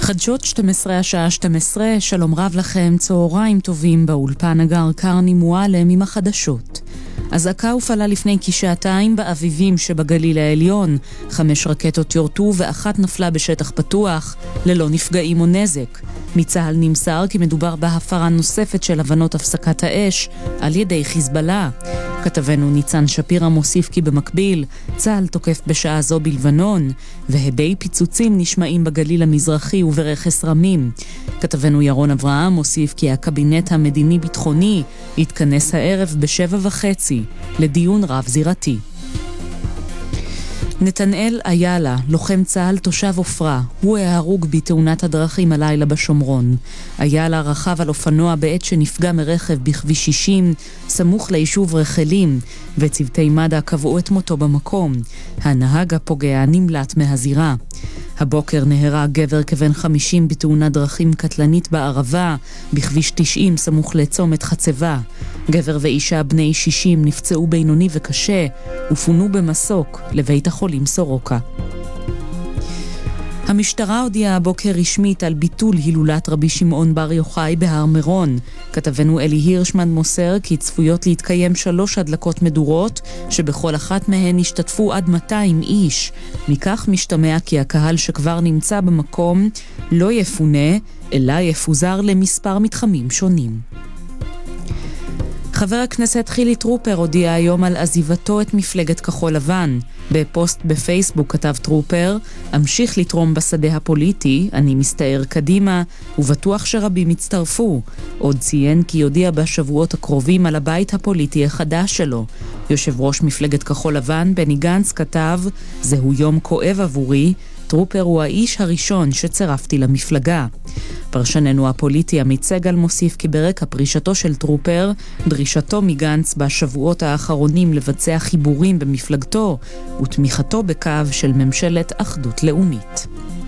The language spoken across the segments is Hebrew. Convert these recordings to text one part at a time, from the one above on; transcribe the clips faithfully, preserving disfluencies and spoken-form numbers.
חדשות שתים עשרה השעה שתים עשרה, שלום רב לכם, צהריים טובים באולפן הגר קרני מועלם עם החדשות. אזעקה הופעלה לפני כשעתיים באביבים שבגליל העליון. חמש רקטות יורטו ואחת נפלה בשטח פתוח, ללא נפגעים או נזק. מצה"ל נמסר כי מדובר בהפרה נוספת של הבנות הפסקת האש על ידי חיזבאללה. כתבנו ניצן שפירא מוסיף כי במקביל צה"ל תוקף בשעה זו בלבנון, והדי פיצוצים נשמעים בגליל המזרחי וברכס רמים. כתבנו ירון אברהם מוסיף כי הקבינט המדיני-ביטחוני יתכנס הערב בשבע וחצי לדיון רב זירתי. נתנאל איילה, לוחם צה"ל תושב אופרה, הוא ההרוג בתאונת הדרכים הלילה בשומרון. איילה רכב על אופנוע בעת שנפגע מרכב בכביש שישים, סמוך ליישוב רחלים, וצוותי מד"א קבעו את מותו במקום. הנהג הפוגע נמלט מהזירה. הבוקר נהרג גבר כבן חמישים בתאונת דרכים קטלנית בערבה, בכביש תשעים סמוך לצומת חצבה. גבר ואישה בני שישים נפצעו בינוני וקשה, ופונו במסוק לבית החולים סורוקה. המשטרה הודיעה הבוקר רשמית על ביטול הילולת רבי שמעון בר יוחאי בהר מירון. כתבנו אלי הירשמן מוסר כי צפויות להתקיים שלוש הדלקות מדורות, שבכל אחת מהן השתתפו עד מאתיים איש. מכך משתמע כי הקהל שכבר נמצא במקום לא יפונה, אלא יפוזר למספר מתחמים שונים. חבר הכנסת חילי טרופר הודיע היום על עזיבתו את מפלגת כחול לבן. בפוסט בפייסבוק כתב טרופר, אמשיך לתרום בשדה הפוליטי, אני מסתער קדימה, ובטוח שרבים יצטרפו. עוד ציין כי יודיע בשבועות הקרובים על הבית הפוליטי החדש שלו. יושב ראש מפלגת כחול לבן, בני גנץ, כתב, זהו יום כואב עבורי, טרופר הוא האיש הראשון שצרפתי למפלגה. פרשננו הפוליטי עמית סגל מוסיף כי ברקע פרישתו של טרופר, דרישתו מגנץ בשבועות האחרונים לבצע חיבורים במפלגתו, ותמיכתו בקו של ממשלת אחדות לאומית.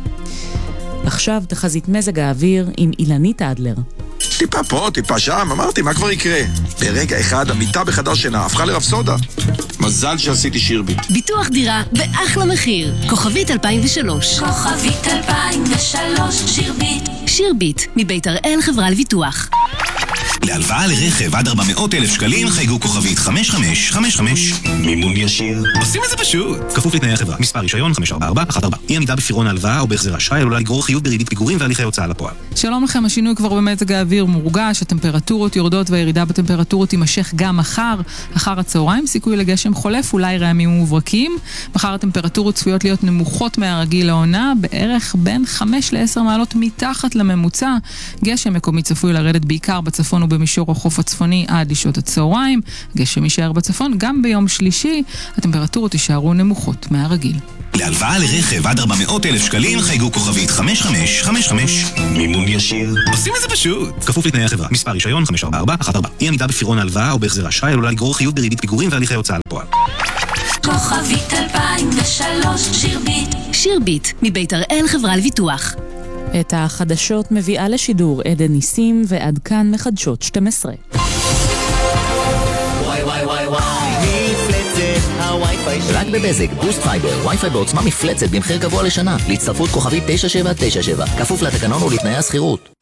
עכשיו תחזית מזג האוויר עם אילנית אדלר. טיפה פה, טיפה שם, אמרתי, מה כבר יקרה? ברגע אחד, המיטה בחדר שינה הפכה לרפסודה. מזל שעשיתי שירביט. ביטוח דירה באחלה מחיר. כוכבית אלפיים ושלוש. כוכבית אלפיים ושלוש, שירביט. שירביט, מבית הראל חברה לביטוח. להלוואה לרכב עד ארבע מאות אלף שקלים חייגו כוכבית חמש חמש חמש חמש. מימון ישיר. עושים את זה פשוט. כפוף לתנאי החברה. מספר רישיון חמש ארבע ארבע אחת ארבע. אי עמידה בפירעון ההלוואה או בהחזר אשראי עלולה לגרור חיוב בריבית פיגורים והליכי הוצאה לפועל. שלום לכם, השינוי כבר במזג האוויר מורגש, הטמפרטורות יורדות והירידה בטמפרטורות תימשך גם מחר. אחר הצהריים סיכוי לגשם חולף, אולי רעמים ומוברקים. מחר הטמפרטורות צפויות להיות נמוכות מהרגיל לעונה, בערך בין חמש לעשר מעלות מתחת לממוצע. גשם מקומי צפוי לרדת בעיקר בצפון ובמישור החוף הצפוני עד לשעות הצהריים. גשם יישאר בצפון גם ביום שלישי. הטמפרטורות יישארו נמוכות מהרגיל. להלוואה לרכב עד ארבע מאות אלף שקלים חייגו כוכבית חמש חמש חמש חמש. מימון ישיר. עושים את זה פשוט. כפוף לתנאי החברה. מספר רישיון חמש ארבע ארבע אחת ארבע. אי עמידה בפירעון ההלוואה או בהחזר אשראי עלולה לגרור חיוב בריבית פיגורים והליכי הוצאה לפועל. כוכבית אלפיים ושלוש, שירביט. שירביט, מבית הראל חברה לביטוח. את החדשות מביאה לשידור עדן ניסים, ועד כאן מחדשות שתים עשרה. וואי וואי וואי וואי, מפלצת הווי-פיי שלי. רק בבזק, בוסט פייבר, וי-פיי בעוצמה מפלצת במחיר קבוע לשנה. להצטרפות כוכבית תשע שבע תשע שבע. כפוף לתקנון ולתנאי הסחירות.